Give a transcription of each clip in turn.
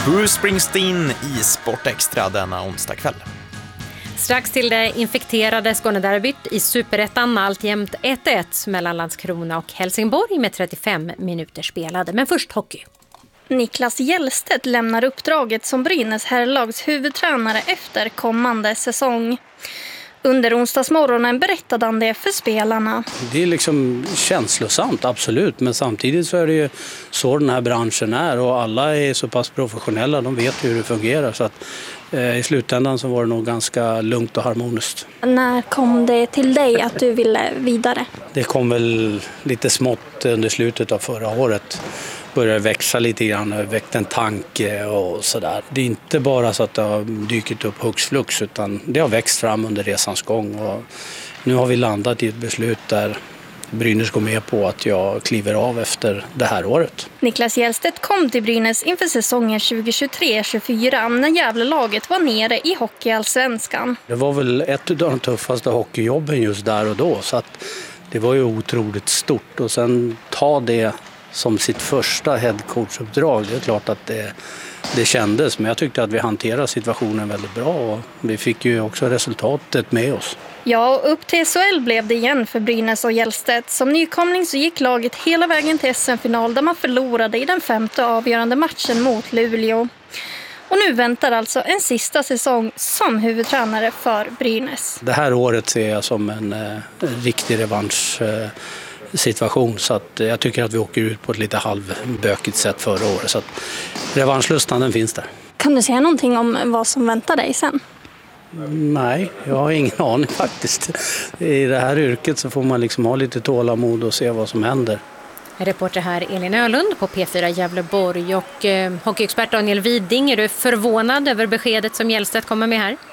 Bruce Springsteen i Sport Extra denna onsdag kväll. Strax till det infekterade Skånederbyt i Superettan, alltjämt 1-1 mellan Landskrona och Helsingborg med 35 minuter spelade. Men först hockey. Niklas Hjellstedt lämnar uppdraget som Brynäs herrlags huvudtränare efter kommande säsong. Under onsdagsmorgonen berättade han det för spelarna. Det är liksom känslosamt, absolut. Men samtidigt så är det ju så den här branschen är. Och alla är så pass professionella, de vet hur det fungerar. Så att i slutändan så var det nog ganska lugnt och harmoniskt. När kom det till dig att du ville vidare? Det kom väl lite smått under slutet av förra året. Började växa lite grann, väckte en tanke och sådär. Det är inte bara så att det har dykt upp hux flux, utan det har växt fram under resans gång. Och nu har vi landat i ett beslut där Brynäs går med på att jag kliver av efter det här året. Niklas Hjellstedt kom till Brynäs inför säsongen 2023-24 när Gävlelaget var nere i hockeyallsvenskan. Det var väl ett av de tuffaste hockeyjobben just där och då, så att det var ju otroligt stort. Och sen ta det som sitt första headcoachuppdrag, det är klart att det kändes, men jag tyckte att vi hanterade situationen väldigt bra och vi fick ju också resultatet med oss. Ja, och upp till SHL blev det igen för Brynäs och Hjellstedt. Som nykomling så gick laget hela vägen till SM-final där man förlorade i den 5:e avgörande matchen mot Luleå. Och nu väntar alltså en sista säsong som huvudtränare för Brynäs. Det här året ser jag som en riktig revanschsituation, så att jag tycker att vi åker ut på ett lite halvbökigt sätt förra året. Så att revanschlustan, den finns där. Kan du säga någonting om vad som väntar dig sen? Nej, jag har ingen aning faktiskt. I det här yrket så får man liksom ha lite tålamod och se vad som händer. Reporter här Elin Ölund på P4 Gävleborg och hockeyexpert Daniel Widing. Är du förvånad över beskedet som Hjellstedt kommer med här?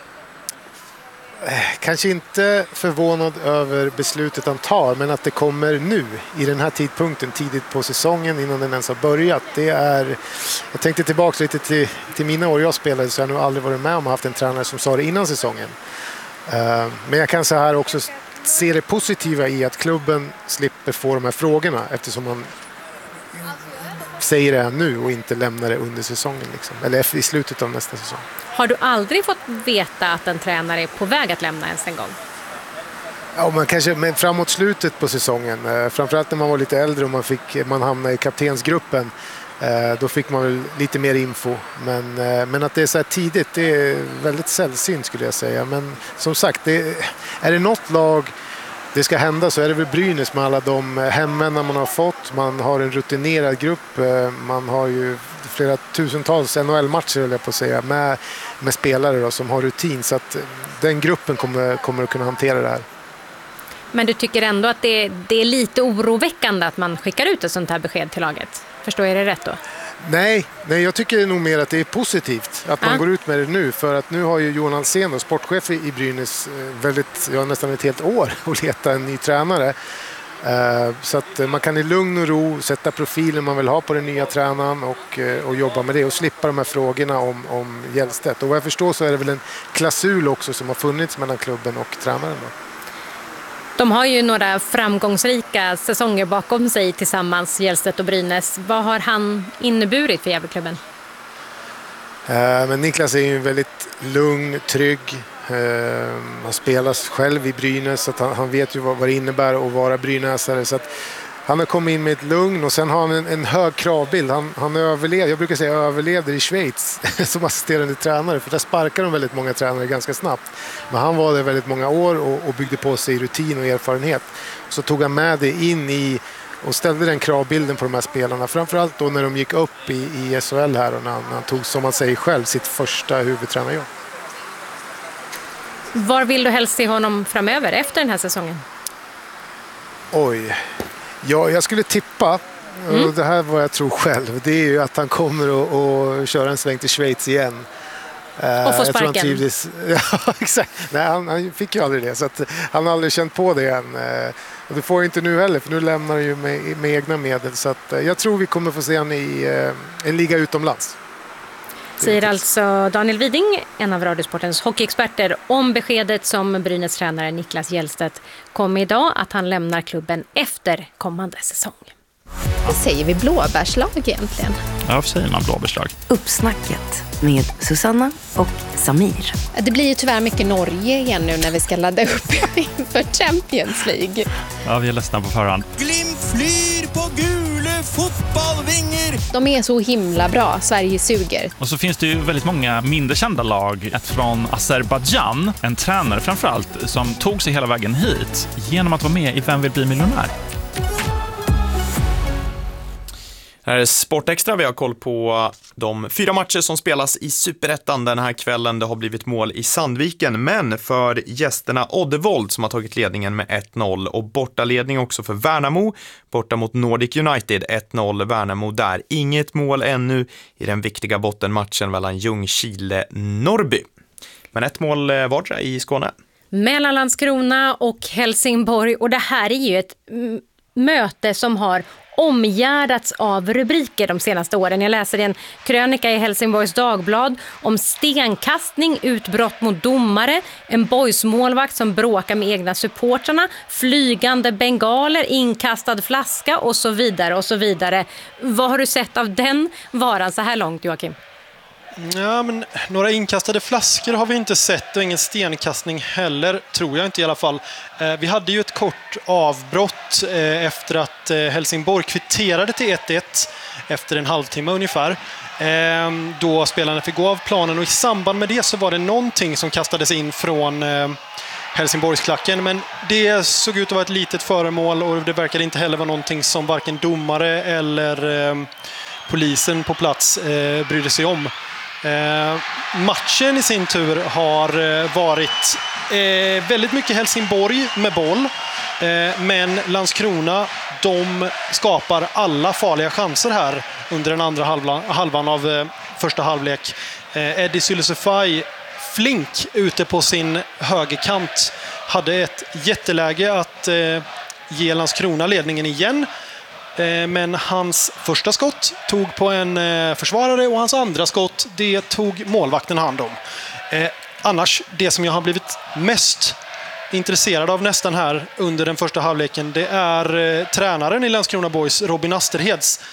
Kanske inte förvånad över beslutet han tar, men att det kommer nu i den här tidpunkten, tidigt på säsongen innan den ens har börjat. Det är, jag tänkte tillbaka lite till mina år jag spelade, så jag har nog aldrig varit med om att haft en tränare som sa det innan säsongen. Men jag kan så här också se det positiva i att klubben slipper få de här frågorna, eftersom man säger det här nu och inte lämnar det under säsongen liksom, eller i slutet av nästa säsong. Har du aldrig fått veta att en tränare är på väg att lämna ens en gång? Ja, men framåt slutet på säsongen, framförallt när man var lite äldre och man hamnade i kaptensgruppen, då fick man väl lite mer info. Men att det är så här tidigt, det är väldigt sällsynt skulle jag säga. Men som sagt, är det något lag det ska hända så är det väl Brynäs med alla de hemvänner man har fått. Man har en rutinerad grupp, man har ju flera tusentals NHL-matcher höll jag på att säga, med spelare då, som har rutin, så att den gruppen kommer att kunna hantera det här. Men du tycker ändå att det är lite oroväckande att man skickar ut ett sånt här besked till laget? Förstår jag det rätt då? Nej, jag tycker nog mer att det är positivt att man går ut med det nu, för att nu har ju Johan Alsén, sportchef i Brynäs, nästan ett helt år att leta en ny tränare. Så att man kan i lugn och ro sätta profilen man vill ha på den nya tränaren och jobba med det och slippa de här frågorna om Hjellstedt. Och vad jag förstår så är det väl en klausul också som har funnits mellan klubben och tränaren då. De har ju några framgångsrika säsonger bakom sig tillsammans, Hjellstedt och Brynäs. Vad har han inneburit för Gävleklubben? Men Niklas är ju väldigt lugn, trygg. Han spelar själv i Brynäs, så att han vet ju vad det innebär att vara brynäsare. Så att han har kommit in med ett lugn och sen har han en hög kravbild. Han överlevde, jag brukar säga överlevde i Schweiz som assisterande tränare, för där sparkar de väldigt många tränare ganska snabbt. Men han var där väldigt många år och byggde på sig rutin och erfarenhet. Så tog han med det in i och ställde den kravbilden på de här spelarna. Framförallt då när de gick upp i SHL här och när han tog, som man säger själv, sitt första huvudtränarjobb. Var vill du helst se honom framöver efter den här säsongen? Oj, ja, jag skulle tippa, och det här vad jag tror själv, det är ju att han kommer att köra en sväng till Schweiz igen. Och få sparken. Ja, exakt. Nej, han fick ju aldrig det, så att han har aldrig känt på det än. Och det får jag inte nu heller, för nu lämnar han ju med egna medel. Så att jag tror vi kommer få se han i en liga utomlands. Säger alltså Daniel Widing, en av Radiosportens hockeyexperter, om beskedet som Brynäs tränare Niklas Hjellstedt kom idag, att han lämnar klubben efter kommande säsong. Vad säger vi blåbärslag egentligen? Ja, vad säger man blåbärslag? Uppsnacket med Susanna och Samir. Det blir ju tyvärr mycket Norge igen nu när vi ska ladda upp inför Champions League. Ja, vi är ledsna på förhand. Glimt flyr på gule fotbollvingar. De är så himla bra, Sverige suger. Och så finns det ju väldigt många mindre kända lag. Ett från Azerbaijan, en tränare framförallt, som tog sig hela vägen hit genom att vara med i Vem vill bli miljonär? Här är Sportextra. Vi har koll på de 4 matcher som spelas i Superettan den här kvällen. Det har blivit mål i Sandviken, men för gästerna Oddevold som har tagit ledningen med 1-0 och bortaledning också för Värnamo. Borta mot Nordic United 1-0 Värnamo där. Inget mål ännu i den viktiga bottenmatchen mellan Ljungskile-Norrby. Men 1 mål vardera i Skåne. Mellan Landskrona och Helsingborg, och det här är ju ett möte som har omgärdats av rubriker de senaste åren. Jag läser en krönika i Helsingborgs Dagblad om stenkastning, utbrott mot domare, en boysmålvakt som bråkar med egna supportrarna, flygande bengaler, inkastad flaska och så vidare och så vidare. Vad har du sett av den varan så här långt, Joakim? Ja, men några inkastade flaskor har vi inte sett och ingen stenkastning heller, tror jag inte i alla fall. Vi hade ju ett kort avbrott efter att Helsingborg kvitterade till 1-1 efter en halvtimme ungefär. Då spelarna fick gå av planen, och i samband med det så var det någonting som kastades in från Helsingborgsklacken, men det såg ut att vara ett litet föremål och det verkade inte heller vara någonting som varken domare eller polisen på plats brydde sig om. Matchen i sin tur har varit väldigt mycket Helsingborg med boll, men Landskrona, de skapar alla farliga chanser här under den andra halvan av första halvlek. Eddie Sylisufaj flink ute på sin högerkant hade ett jätteläge att ge Landskrona ledningen igen. Men hans första skott tog på en försvarare och hans andra skott, det tog målvakten hand om. Annars, det som jag har blivit mest intresserad av nästan här under den första halvleken, det är tränaren i Landskrona Boys, Robin Asterheds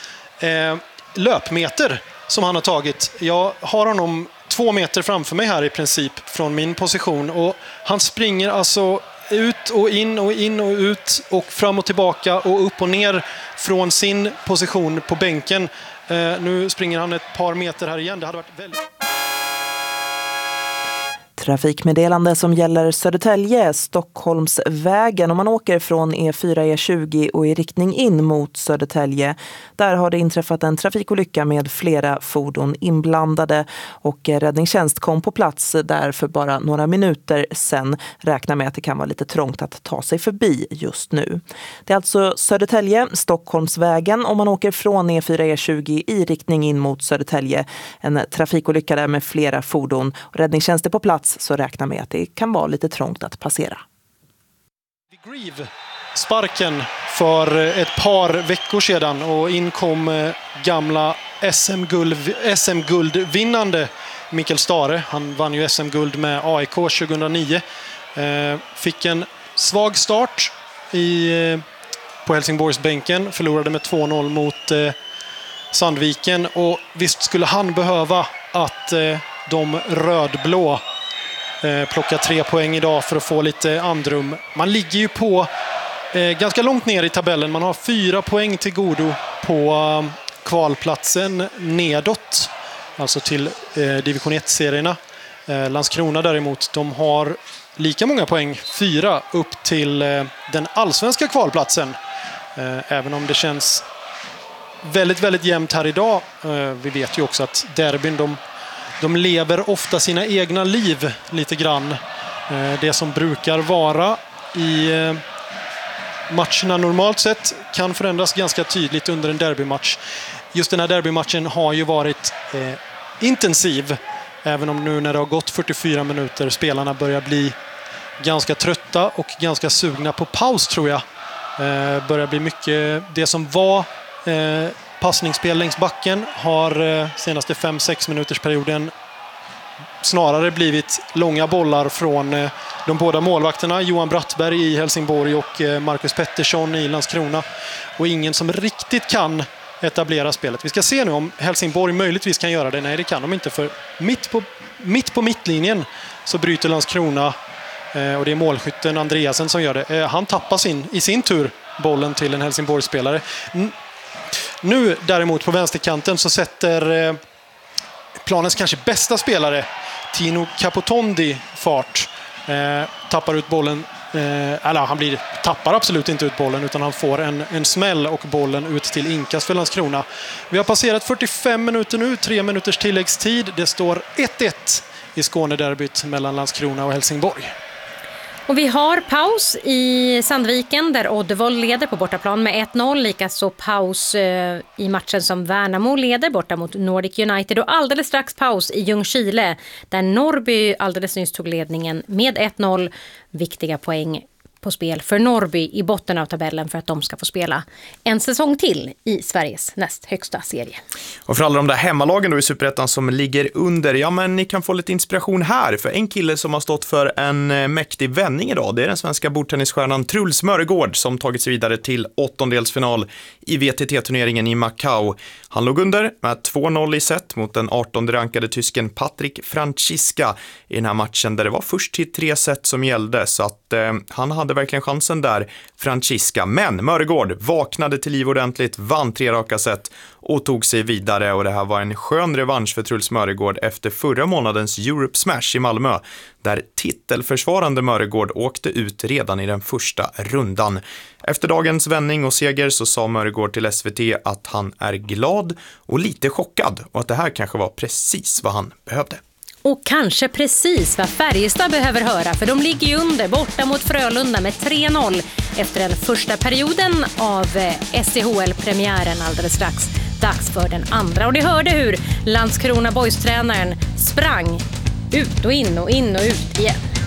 löpmeter som han har tagit. Jag har honom 2 meter framför mig här i princip från min position, och han springer alltså ut och in och in och ut och fram och tillbaka och upp och ner från sin position på bänken. Nu springer han ett par meter här igen. Det hade varit väldigt... Trafikmeddelande som gäller Södertälje, Stockholmsvägen. Om man åker från E4-E20 och i riktning in mot Södertälje. Där har det inträffat en trafikolycka med flera fordon inblandade. Och räddningstjänst kom på plats där för bara några minuter sedan. Räknar med att det kan vara lite trångt att ta sig förbi just nu. Det är alltså Södertälje, Stockholmsvägen. Om man åker från E4-E20 i riktning in mot Södertälje. En trafikolycka där med flera fordon. Räddningstjänst är på plats, så räkna med att det kan vara lite trångt att passera. Grieve sparken för ett par veckor sedan och inkom gamla SM-guldvinnande Mikael Stare. Han vann ju SM-guld med AIK 2009. Fick en svag start på Helsingborgsbänken. Förlorade med 2-0 mot Sandviken. Och visst skulle han behöva att de rödblå plocka 3 poäng idag för att få lite andrum. Man ligger ju på ganska långt ner i tabellen. Man har 4 poäng till godo på kvalplatsen nedåt. Alltså till division 1-serierna. Landskrona däremot, de har lika många poäng, 4 upp till den allsvenska kvalplatsen. Även om det känns väldigt, väldigt jämnt här idag. Vi vet ju också att derbyn, de lever ofta sina egna liv lite grann. Det som brukar vara i matcherna normalt sett kan förändras ganska tydligt under en derbymatch. Just den här derbymatchen har ju varit intensiv. Även om nu när det har gått 44 minuter spelarna börjar bli ganska trötta och ganska sugna på paus, tror jag. Börjar bli mycket det som var passningsspel längs backen har senaste 5-6 minuters perioden snarare blivit långa bollar från de båda målvakterna, Johan Brattberg i Helsingborg och Marcus Pettersson i Landskrona. Och ingen som riktigt kan etablera spelet. Vi ska se nu om Helsingborg möjligtvis kan göra det. Nej, det kan de inte, för mitt på mittlinjen så bryter Landskrona, och det är målskytten Andreasen som gör det. Han tappar i sin tur bollen till en Helsingborgsspelare. Nu däremot på vänsterkanten så sätter planens kanske bästa spelare, Tino Capotondi, fart. Tappar ut bollen. Han tappar absolut inte ut bollen, utan han får en smäll och bollen ut till inkast för Landskrona. Vi har passerat 45 minuter nu, 3 minuters tilläggstid. Det står 1-1 i Skånederbyt mellan Landskrona och Helsingborg. Och vi har paus i Sandviken där Oddevold leder på bortaplan med 1-0. Likaså paus i matchen som Värnamo leder borta mot Nordic United. Och alldeles strax paus i Ljungskile där Norrby alldeles nyss tog ledningen med 1-0. Viktiga poäng på spel för Norrby i botten av tabellen för att de ska få spela en säsong till i Sveriges näst högsta serie. Och för alla de där hemmalagen då i Superettan som ligger under, ja men ni kan få lite inspiration här, för en kille som har stått för en mäktig vändning idag, det är den svenska bordtennisstjärnan Truls Mörgård som tagit sig vidare till åttondelsfinal i VTT-turneringen i Macau. Han låg under med 2-0 i set mot den 18:e rankade tysken Patrik Franziska i den här matchen där det var först till 3 set som gällde, så att han hade verkligen chansen där, Franziska. Men Mörgård vaknade till liv ordentligt, vann 3 raka set och tog sig vidare, och det här var en skön revansch för Truls Mörgård efter förra månadens Europe Smash i Malmö där titelförsvarande Mörgård åkte ut redan i den första rundan. Efter dagens vändning och seger så sa Mörgård till SVT att han är glad och lite chockad och att det här kanske var precis vad han behövde. Och kanske precis vad Färjestad behöver höra, för de ligger ju under borta mot Frölunda med 3-0 efter den första perioden av SCHL-premiären alldeles strax. Dags för den andra, och ni hörde hur Landskrona Boys-tränaren sprang ut och in och in och ut igen.